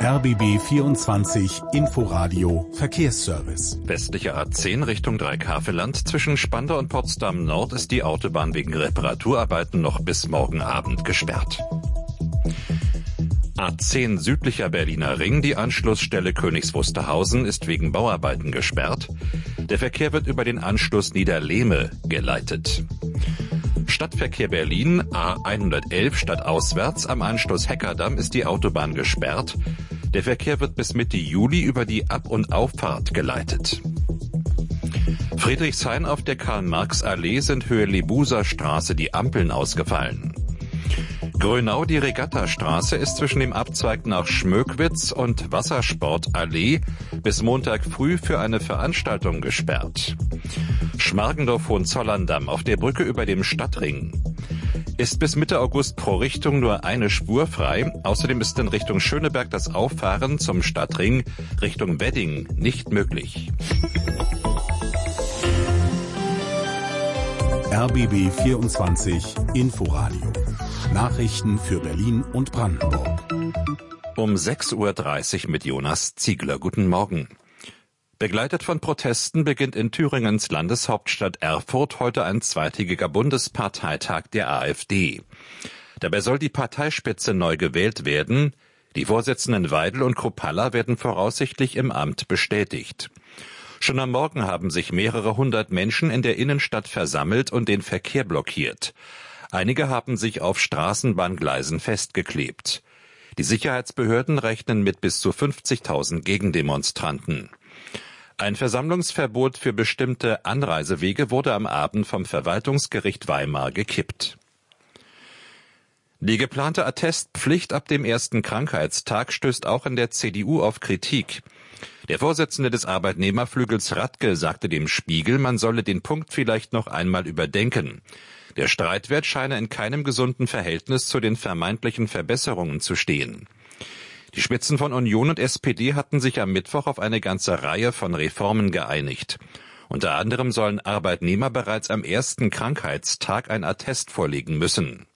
RBB 24 Inforadio Verkehrsservice. Westliche A10 Richtung Dreikäferland. Zwischen Spandau und Potsdam Nord ist die Autobahn wegen Reparaturarbeiten noch bis morgen Abend gesperrt. A10 südlicher Berliner Ring. Die Anschlussstelle Königs Wusterhausen ist wegen Bauarbeiten gesperrt. Der Verkehr wird über den Anschluss Niederlehme geleitet. Stadtverkehr Berlin, A111 stadtauswärts. Am Anschluss Heckerdamm ist die Autobahn gesperrt. Der Verkehr wird bis Mitte Juli über die Ab- und Auffahrt geleitet. Friedrichshain auf der Karl-Marx-Allee sind Höhe Lebuser Straße die Ampeln ausgefallen. Grönau, die Regattastraße, ist zwischen dem Abzweig nach Schmöckwitz und Wassersportallee bis Montag früh für eine Veranstaltung gesperrt. Schmargendorf-Hohenzollern-Damm auf der Brücke über dem Stadtring ist bis Mitte August pro Richtung nur eine Spur frei. Außerdem ist in Richtung Schöneberg das Auffahren zum Stadtring Richtung Wedding nicht möglich. RBB 24 Inforadio. Nachrichten für Berlin und Brandenburg. Um 6:30 Uhr mit Jonas Ziegler. Guten Morgen. Begleitet von Protesten beginnt in Thüringens Landeshauptstadt Erfurt heute ein zweitägiger Bundesparteitag der AfD. Dabei soll die Parteispitze neu gewählt werden. Die Vorsitzenden Weidel und Kruppalla werden voraussichtlich im Amt bestätigt. Schon am Morgen haben sich mehrere hundert Menschen in der Innenstadt versammelt und den Verkehr blockiert. Einige haben sich auf Straßenbahngleisen festgeklebt. Die Sicherheitsbehörden rechnen mit bis zu 50.000 Gegendemonstranten. Ein Versammlungsverbot für bestimmte Anreisewege wurde am Abend vom Verwaltungsgericht Weimar gekippt. Die geplante Attestpflicht ab dem ersten Krankheitstag stößt auch in der CDU auf Kritik. Der Vorsitzende des Arbeitnehmerflügels Radke sagte dem Spiegel, man solle den Punkt vielleicht noch einmal überdenken. Der Streitwert scheine in keinem gesunden Verhältnis zu den vermeintlichen Verbesserungen zu stehen. Die Spitzen von Union und SPD hatten sich am Mittwoch auf eine ganze Reihe von Reformen geeinigt. Unter anderem sollen Arbeitnehmer bereits am ersten Krankheitstag ein Attest vorlegen müssen.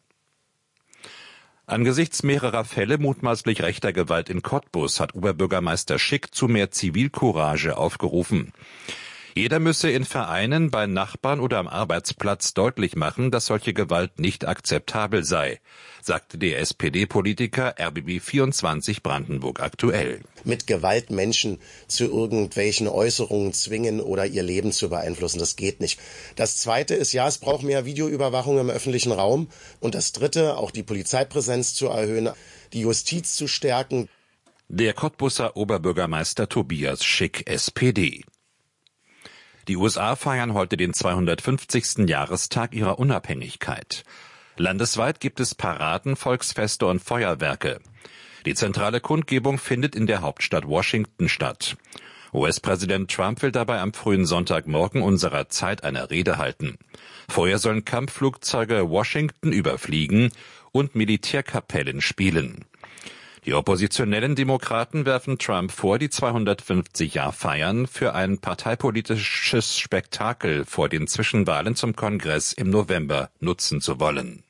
Angesichts mehrerer Fälle mutmaßlich rechter Gewalt in Cottbus hat Oberbürgermeister Schick zu mehr Zivilcourage aufgerufen. Jeder müsse in Vereinen, bei Nachbarn oder am Arbeitsplatz deutlich machen, dass solche Gewalt nicht akzeptabel sei, sagte der SPD-Politiker RBB 24 Brandenburg aktuell. Mit Gewalt Menschen zu irgendwelchen Äußerungen zwingen oder ihr Leben zu beeinflussen, das geht nicht. Das Zweite ist, ja, es braucht mehr Videoüberwachung im öffentlichen Raum. Und das Dritte, auch die Polizeipräsenz zu erhöhen, die Justiz zu stärken. Der Cottbuser Oberbürgermeister Tobias Schick, SPD. Die USA feiern heute den 250. Jahrestag ihrer Unabhängigkeit. Landesweit gibt es Paraden, Volksfeste und Feuerwerke. Die zentrale Kundgebung findet in der Hauptstadt Washington statt. US-Präsident Trump will dabei am frühen Sonntagmorgen unserer Zeit eine Rede halten. Vorher sollen Kampfflugzeuge Washington überfliegen und Militärkapellen spielen. Die oppositionellen Demokraten werfen Trump vor, die 250-Jahr-Feiern für ein parteipolitisches Spektakel vor den Zwischenwahlen zum Kongress im November nutzen zu wollen.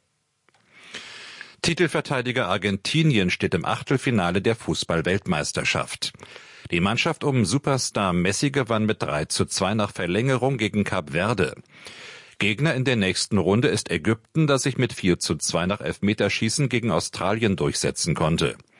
Titelverteidiger Argentinien steht im Achtelfinale der Fußball-Weltmeisterschaft. Die Mannschaft um Superstar Messi gewann mit 3:2 nach Verlängerung gegen Kap Verde. Gegner in der nächsten Runde ist Ägypten, das sich mit 4:2 nach Elfmeterschießen gegen Australien durchsetzen konnte.